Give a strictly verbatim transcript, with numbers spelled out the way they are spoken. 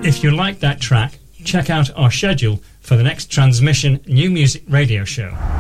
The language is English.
If you like that track, check out our schedule for the next Transmission New Music Radio Show.